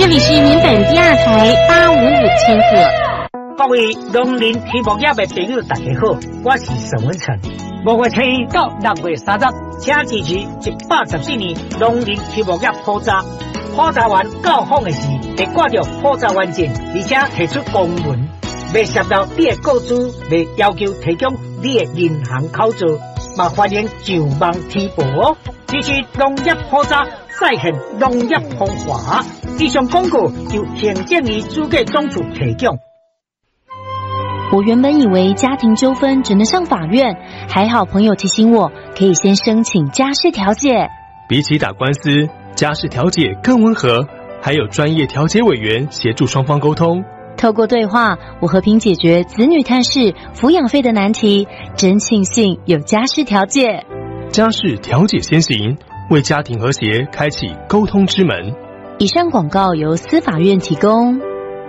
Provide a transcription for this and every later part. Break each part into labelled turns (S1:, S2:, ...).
S1: 里是民本第二台855千赫。
S2: 各位农林畜牧业的朋友，大家好，我是沈文成。5月7日到6月30日，请支持114年农林畜牧业普查。普查员到访的时，会挂着普查员证，而且提出公文，未涉到你的个资，未要求提供你的银行口座，嘛欢迎上网提报哦。支持农业普查，再现农业风华。以上广告由行政院主计总处提供。
S3: 我原本以为家庭纠纷只能上法院，还好朋友提醒我，可以先申请家事调解。
S4: 比起打官司，家事调解更温和，还有专业调解委员协助双方沟通。
S3: 透过对话，我和平解决子女探视、抚养费的难题，真庆幸有家事调解。
S4: 家事调解先行，为家庭和谐开启沟通之门。
S3: 以上广告由司法院提供。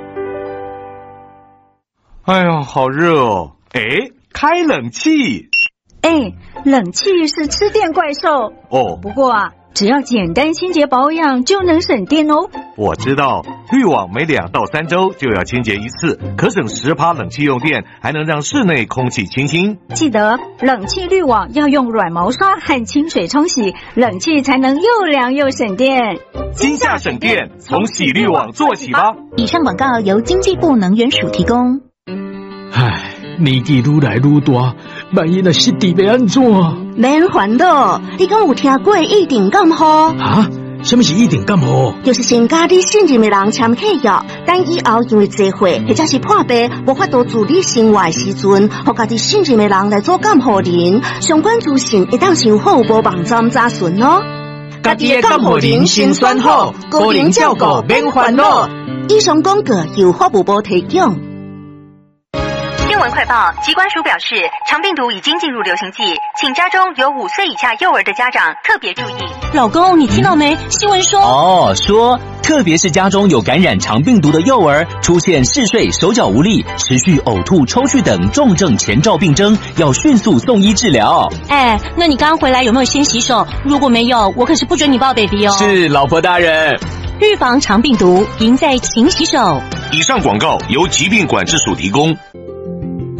S5: 哎呀，好热哦！哎，开冷气。
S6: 哎，冷气是吃电怪兽
S5: 哦。
S6: 不过啊，只要简单清洁保养就能省电哦。
S5: 我知道，滤网每2到3周就要清洁一次，可省10%冷气用电，还能让室内空气清新。
S6: 记得冷气滤网要用软毛刷和清水冲洗，冷气才能又凉又省电。
S5: 今夏省电，从洗滤网做起吧。
S3: 以上广告由经济部能源署提供。
S7: 唉，年纪愈来愈大，万一若失智要安怎？
S8: 免烦恼，你敢有听过一定感冒？
S7: 啊？什么是一定感冒？
S8: 就是先甲你信任的人签契约，等以后因为聚会或者是破病，无法度自理生活的时阵，互家己信任的人来做感冒人。相关资讯会当上服务网站查询哦。
S9: 家己的感冒人先选好，个人照顾免烦恼。
S8: 以上广告由法务部提供。
S10: 新闻快报，疾管署表示，肠病毒已经进入流行季，请家中有5岁以下幼儿的家长特别注意。
S3: 老公，你听到没？新闻说
S11: 特别是家中有感染肠病毒的幼儿，出现嗜睡、手脚无力、持续呕吐、抽搐等重症前兆病征，要迅速送医治疗。
S3: 哎，那你刚回来有没有先洗手？如果没有，我可是不准你抱 baby 哦。
S11: 是，老婆大人。
S3: 预防肠病毒，赢在勤洗手。
S5: 以上广告由疾病管制署提供。